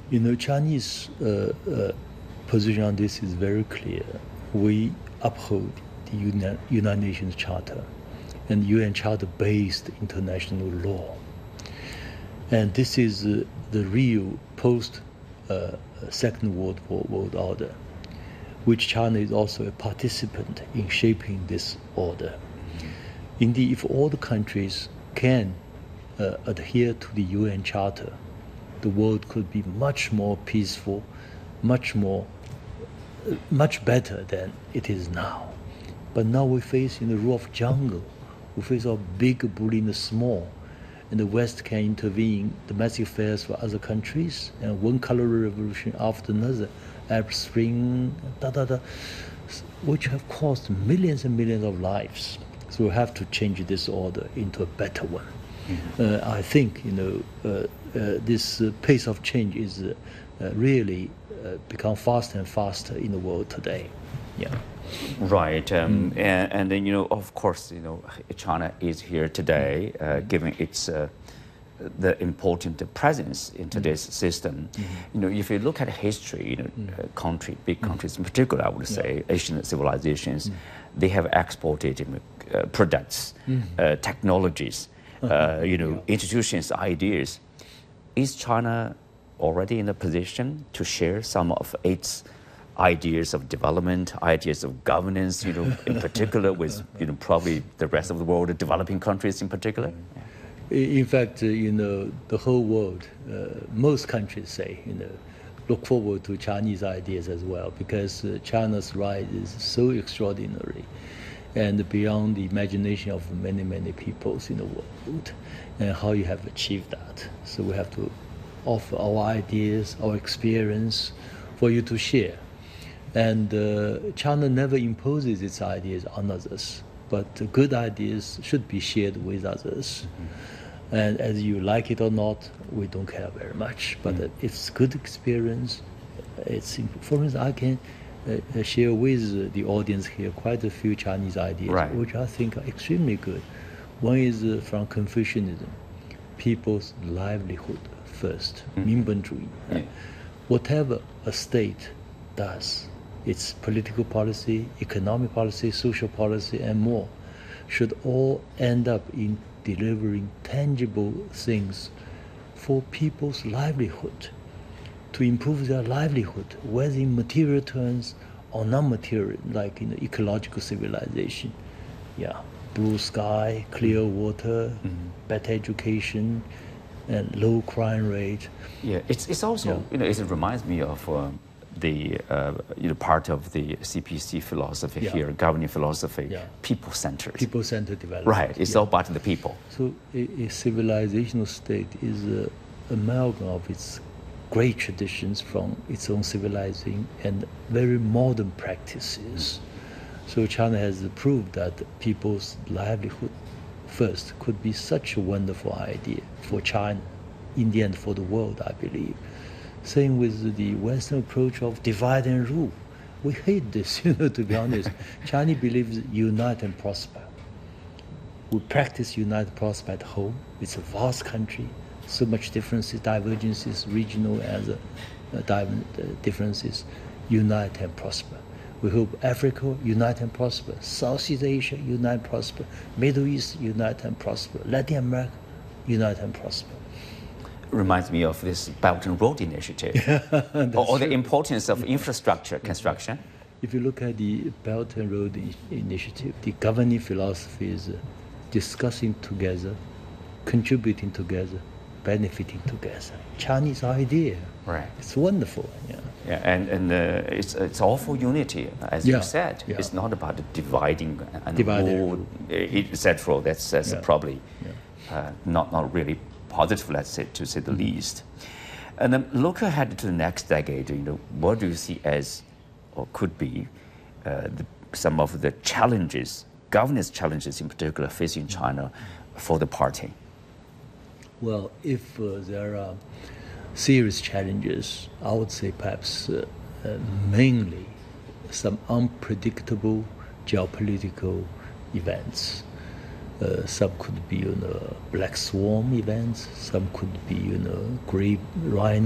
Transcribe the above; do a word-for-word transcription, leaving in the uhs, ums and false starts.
You know, Chinese uh, uh, position on this is very clear. We uphold the Uni- United Nations Charter and U N Charter-based international law. And this is uh, the real post uh, Second World War world order, which China is also a participant in shaping this order. Indeed, if all the countries can uh, adhere to the U N Charter, the world could be much more peaceful, much more, uh, much better than it is now. But now we face in the rule of jungle. We face a big bullying the small, and the West can intervene in domestic affairs for other countries, and one color revolution after another, Arab Spring, da da da, which have cost millions and millions of lives. So we have to change this order into a better one. Mm-hmm. uh, I think you know uh, uh, this uh, pace of change is uh, uh, really uh, become faster and faster in the world today. Yeah. Right, um, Mm. and, and then you know, of course, you know, China is here today, uh, given its uh, the important presence in today's system. Mm-hmm. You know, if you look at history, you know, Mm. uh, country, big countries in particular, I would say, Asian civilizations, they have exported uh, products, uh, technologies, uh, you know, institutions, ideas. Is China already in a position to share some of its ideas of development, ideas of governance, you know, in particular with, you know, probably the rest of the world, the developing countries in particular? In fact, uh, you know, the whole world, uh, most countries say, you know, look forward to Chinese ideas as well, because uh, China's rise is so extraordinary and beyond the imagination of many, many peoples in the world, and how you have achieved that. So we have to offer our ideas, our experience for you to share. And uh, China never imposes its ideas on others, but uh, good ideas should be shared with others. Mm-hmm. And as you like it or not, we don't care very much. But mm. uh, if it's good experience, it's for instance, I can uh, share with uh, the audience here quite a few Chinese ideas, right, which I think are extremely good. One is uh, from Confucianism, people's livelihood first, mm. 民本主义. Yeah. Whatever a state does, its political policy, economic policy, social policy, and more, should all end up in delivering tangible things for people's livelihood, to improve their livelihood, whether in material terms or non-material, like in the ecological civilization. Yeah, blue sky, clear water, mm-hmm. better education, and low crime rate. Yeah, it's it's also, yeah. you know, it reminds me of um, the uh, you know, part of the C P C philosophy yeah. here, governing philosophy, yeah. people-centered. People-centered development. Right, it's yeah. all about the people. So a, a civilizational state is an amalgam of its great traditions from its own civilizing and very modern practices. So China has proved that people's livelihood first could be such a wonderful idea for China, in the end for the world, I believe. Same with the Western approach of divide and rule. We hate this, you know, to be honest. China believes unite and prosper. We practice unite and prosper at home. It's a vast country, so much differences, divergences, regional and uh, div- uh, differences. Unite and prosper. We hope Africa unite and prosper, Southeast Asia unite and prosper, Middle East unite and prosper, Latin America unite and prosper. Reminds me of this Belt and Road Initiative, or, or the importance of infrastructure construction. If you look at the Belt and Road I- Initiative, the governing philosophy is uh, discussing together, contributing together, benefiting together. Chinese idea. Right. It's wonderful. Yeah. Yeah, and, and uh, it's it's all for unity, as yeah. you said. Yeah. It's not about dividing and Dividing rule, et cetera. That's, that's yeah. probably yeah. uh, not, not really positive, let's say, to say the mm-hmm. least. And then look ahead to the next decade. You know, what do you see as, or could be, uh, the, some of the challenges, governance challenges in particular, facing China for the party? Well, if uh, there are serious challenges, I would say perhaps uh, uh, mainly some unpredictable geopolitical events. Uh, some could be, you know, black swan events. Some could be, you know, great rhino